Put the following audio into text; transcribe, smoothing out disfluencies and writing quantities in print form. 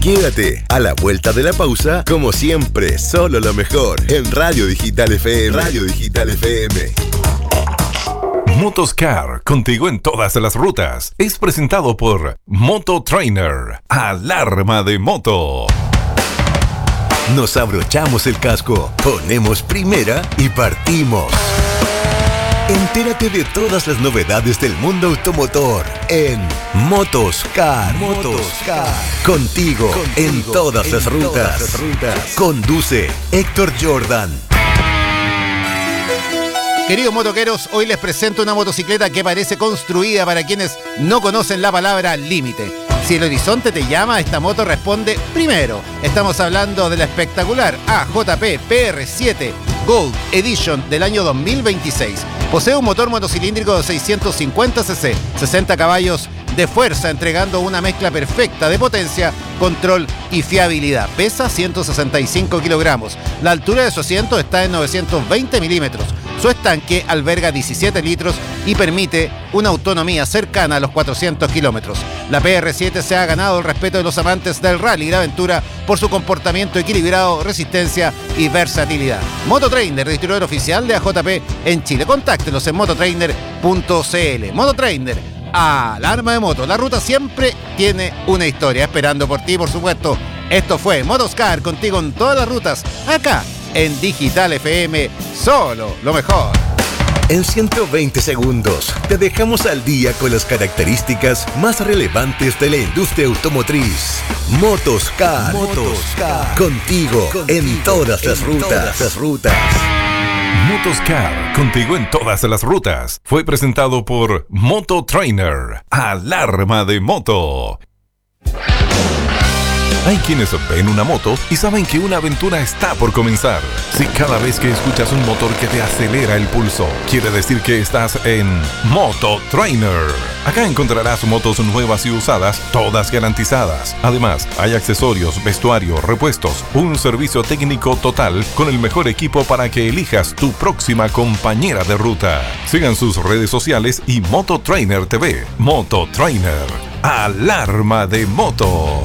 Quédate a la vuelta de la pausa, como siempre, solo lo mejor en Radio Digital FM. Radio Digital FM. Motoscar, contigo en todas las rutas. Es presentado por Moto Trainer, alarma de moto. Nos abrochamos el casco, ponemos primera y partimos. Entérate de todas las novedades del mundo automotor en Motoscar. Contigo en todas las rutas. Conduce Héctor Jordan. Queridos motoqueros, hoy les presento una motocicleta que parece construida para quienes no conocen la palabra límite. Si el horizonte te llama, esta moto responde primero. Estamos hablando de la espectacular AJP PR7 Gold Edition del año 2026. Posee un motor motocilíndrico de 650 cc, 60 caballos de fuerza, entregando una mezcla perfecta de potencia, control y fiabilidad. Pesa 165 kilogramos. La altura de su asiento está en 920 milímetros. Su estanque alberga 17 litros y permite una autonomía cercana a los 400 kilómetros. La PR7 se ha ganado el respeto de los amantes del rally y la aventura por su comportamiento equilibrado, resistencia y versatilidad. Mototrainer, distribuidor oficial de AJP en Chile. Contáctelos en mototrainer.cl. Mototrainer, alarma de moto. La ruta siempre tiene una historia esperando por ti, por supuesto. Esto fue Motoscar, contigo en todas las rutas, acá en Digital FM, solo lo mejor. En 120 segundos te dejamos al día con las características más relevantes de la industria automotriz. Motoscar. Contigo en todas las rutas. Motoscar, contigo en todas las rutas. Fue presentado por Moto Trainer, alarma de moto. Hay quienes ven una moto y saben que una aventura está por comenzar. Si cada vez que escuchas un motor que te acelera el pulso, quiere decir que estás en Moto Trainer. Acá encontrarás motos nuevas y usadas, todas garantizadas. Además, hay accesorios, vestuario, repuestos, un servicio técnico total con el mejor equipo para que elijas tu próxima compañera de ruta. Sigan sus redes sociales y Moto Trainer TV. Moto Trainer, alarma de moto.